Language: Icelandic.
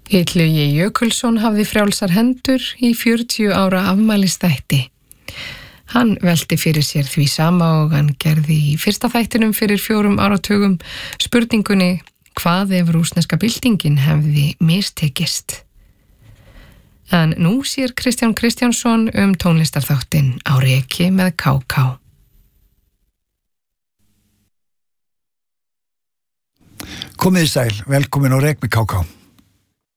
Illugi Jökulsson hafði frjálsar hendur í 40 ára afmælisþætti. Hann velti fyrir sér því sama og hann gerði í fyrsta þættinum fyrir 4 áratugum spurningunni hvað ef rússneska byltingin hefði mistekist. En nú sér Kristján Kristjánsson tónlistarþáttinn á Reki með KK. Komið sæl, velkomin á Rek með KK.